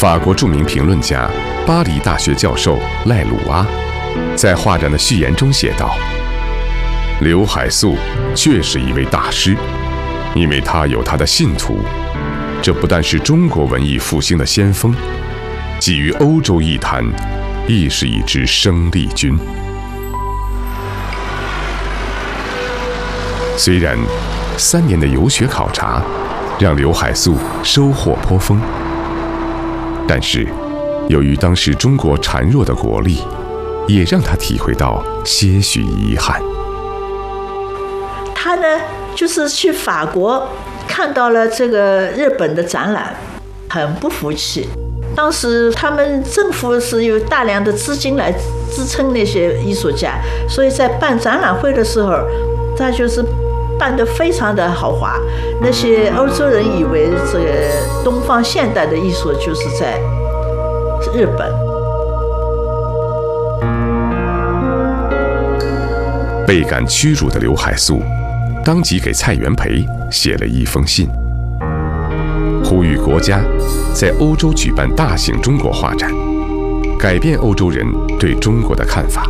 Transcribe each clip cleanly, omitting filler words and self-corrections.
法国著名评论家、巴黎大学教授赖鲁阿在画展的序言中写道：“刘海粟确是一位大师，因为他有他的信徒。这不但是中国文艺复兴的先锋，基于欧洲艺坛，亦是一支生力军。”虽然3年的游学考察让刘海粟收获颇丰，但是由于当时中国孱弱的国力，也让他体会到些许遗憾。 他呢，就是去法国看到了这个日本的展览，很不服气。当时他们政府是有大量的资金来支撑那些艺术家，所以在办展览会的时候，他就是办得非常的豪华。那些欧洲人以为这个东方现代的艺术就是在日本。 倍感屈辱的刘海粟当即给蔡元培写了一封信，呼吁国家在欧洲举办大型中国画展，改变欧洲人对中国的看法。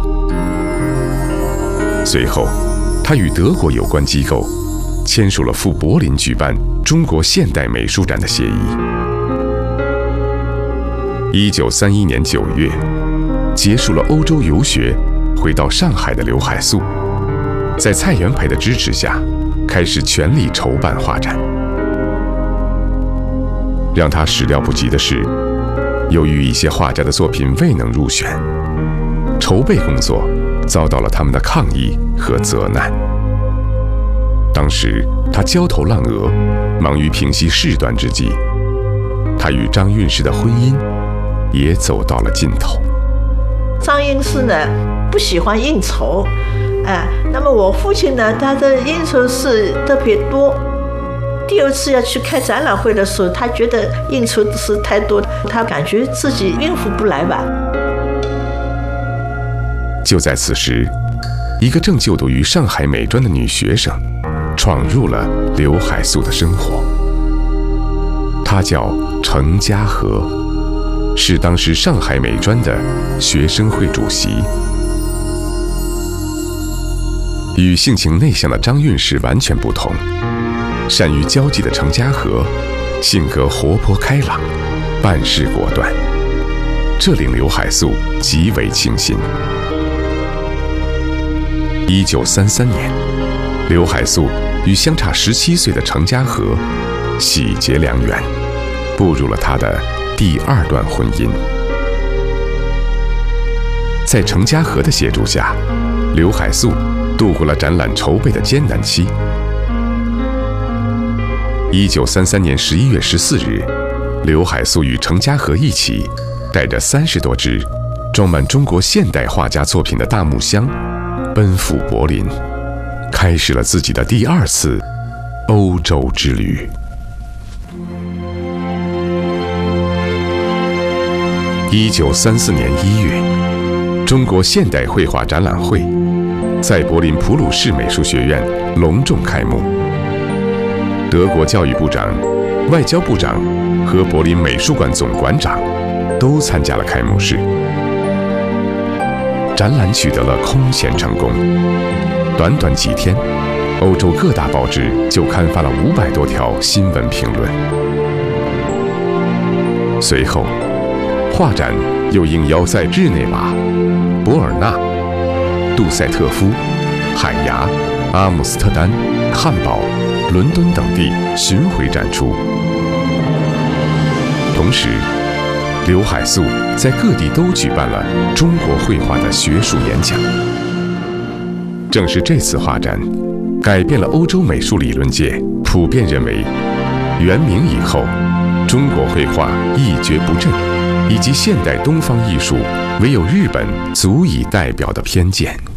随后，他与德国有关机构签署了赴柏林举办中国现代美术展的协议。1931年9月，结束了欧洲游学，回到上海的刘海粟，在蔡元培的支持下，开始全力筹办画展。让他始料不及的是，由于一些画家的作品未能入选，筹备工作遭到了他们的抗议和责难。当时他焦头烂额，忙于平息事端之际，他与张运士的婚姻也走到了尽头。 张运士呢，不喜欢应酬，那么我父亲呢，他的应酬是特别多。第二次要去开展览会的时候，他觉得应酬是太多，他感觉自己应付不来吧。 就在此时，一个正就读于上海美专的女学生闯入了刘海粟的生活。她叫程家和，是当时上海美专的学生会主席。与性情内向的张运士完全不同，善于交际的程家和性格活泼开朗，办事果断，这令刘海粟极为倾心。1933年，刘海粟与相差17岁的程家和喜结良缘，步入了他的第2段婚姻。在程家和的协助下，刘海粟度过了展览筹备的艰难期。1933年11月14日，刘海粟与程家和一起，带着30多只装满中国现代画家作品的大木箱，奔赴柏林，开始了自己的第2次欧洲之旅。1934年1月，中国现代绘画展览会在柏林普鲁士美术学院隆重开幕。德国教育部长、外交部长和柏林美术馆总馆长都参加了开幕式。展览取得了空前成功，短短几天，欧洲各大报纸就刊发了500多条新闻评论。随后，画展又应邀在日内瓦、伯尔纳、杜塞特夫、海牙、阿姆斯特丹、汉堡、伦敦等地巡回展出。同时，刘海粟在各地都举办了中国绘画的学术演讲。正是这次画展，改变了欧洲美术理论界普遍认为元明以后中国绘画一蹶不振，以及现代东方艺术唯有日本足以代表的偏见。